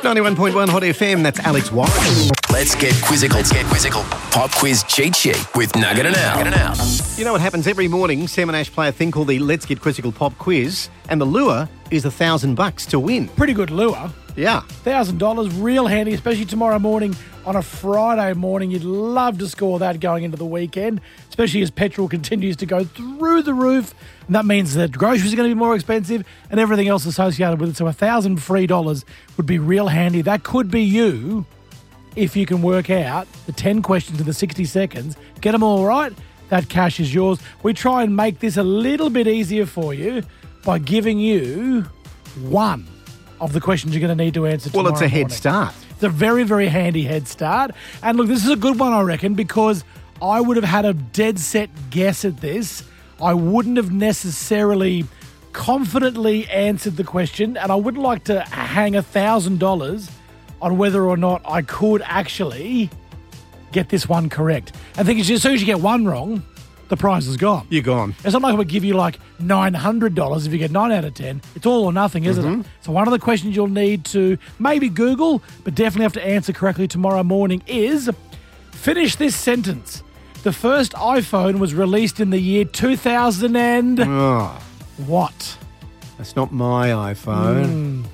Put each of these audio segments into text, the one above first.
91.1 Hot FM, that's Alex White. Let's get quizzical. Pop quiz cheat sheet with Nugget and Al. You know what happens every morning? Sam and Ash play a thing called the Let's Get Quizzical Pop Quiz, and the lure is $1,000 to win. Pretty good lure. Yeah. $1,000, real handy, especially tomorrow morning on a Friday morning. You'd love to score that going into the weekend, especially as petrol continues to go through the roof. And that means that groceries are going to be more expensive and everything else associated with it. So $1,000 free dollars would be real handy. That could be you if you can work out the 10 questions in the 60 seconds. Get them all right. That cash is yours. We try and make this a little bit easier for you by giving you one of the questions you're going to need to answer tomorrow Well, it's a head morning. start. It's a very, very handy head start. And look, this is a good one, I reckon, because I would have had a dead set guess at this. I wouldn't have necessarily confidently answered the question, and I wouldn't like to hang $1,000 on whether or not I could actually get this one correct. I think as soon as you get one wrong, the prize is gone. You're gone. It's not like we give you like $900 if you get 9 out of 10. It's all or nothing, isn't it? So one of the questions you'll need to maybe Google, but definitely have to answer correctly tomorrow morning is, finish this sentence. The first iPhone was released in the year 2000 and... Oh, What? that's not my iPhone.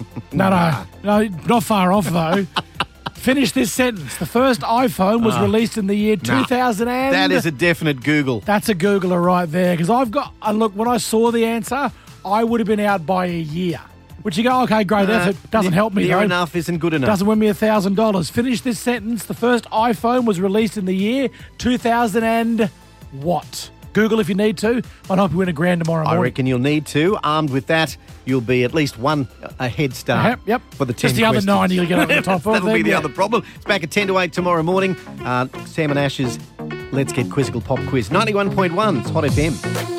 No, not far off though. Finish this sentence. The first iPhone was released in the year 2000 and... That is a definite Google. That's a Googler right there, because I've got... And look, when I saw the answer, I would have been out by a year. Which you go, okay, great effort. Doesn't help me, Near though. enough isn't good enough. Doesn't win me $1,000. Finish this sentence. The first iPhone was released in the year 2000 and what? Google if you need to. Might help you win $1,000 tomorrow I morning. reckon you'll need to. Armed with that, you'll be at least one a head start Yep. for the 10 Just the other questions. 9 you'll get over the top of. That'll be then, the yeah. other problem. It's back at 10 to 8 tomorrow morning. Sam and Ash's Let's Get Quizzical Pop Quiz. 91.1, it's Hot FM.